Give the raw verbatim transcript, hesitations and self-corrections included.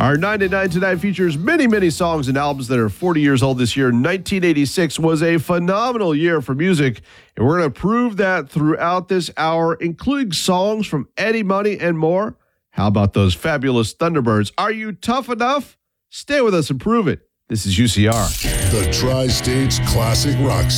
Our ninety-nine Tonight features many, many songs and albums that are forty years old this year. nineteen eighty-six was a phenomenal year for music, and we're going to prove that throughout this hour, including songs from Eddie Money and more. How about those fabulous Thunderbirds? Are you tough enough? Stay with us and prove it. This is U C R. The Tri-States Classic Rock